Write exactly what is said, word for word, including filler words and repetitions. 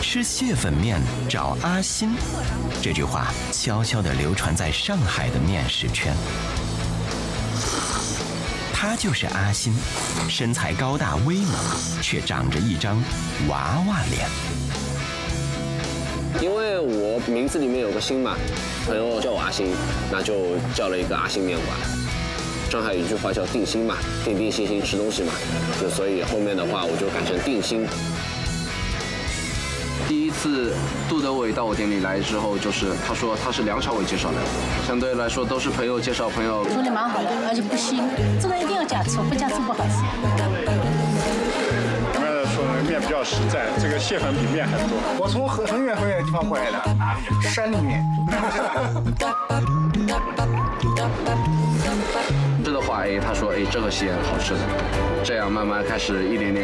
吃蟹粉面找阿新，这句话悄悄地流传在上海的面食圈。他就是阿新，身材高大威猛，却长着一张娃娃脸。 因为我名字里面有个新嘛，朋友叫我阿新，那就叫了一个阿新面馆。上海有一句话叫定心嘛，定定心心吃东西嘛，就所以后面的话我就改成定心。 第一次杜德伟到我店里来之后，就是他说他是梁朝伟介绍来的，相对来说都是朋友介绍朋友。 做的蛮好的，而且不腥，这个一定要加醋，不加醋不好吃。 前面说的面比较实在，这个蟹粉比面很多。 我从很很远很远的地方过来的，哪里？山里面。 吃的话，哎，他说，哎，这个蟹好吃的，这样慢慢开始一点点。